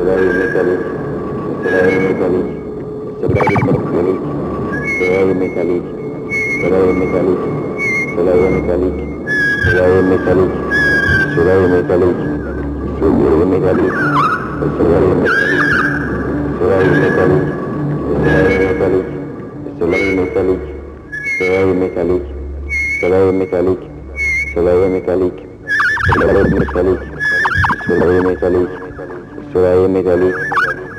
soleil métallique, soleil métallique, soleil morpholique, soleil métallique, soleil métallique, soleil métallique, soleil métallique, soleil métallique, soleil métallique, soleil métallique, soleil métallique, soleil métallique, soleil métallique, soleil métallique, soleil métallique, soleil métallique, soleil métallique, soleil métallique, soleil métallique,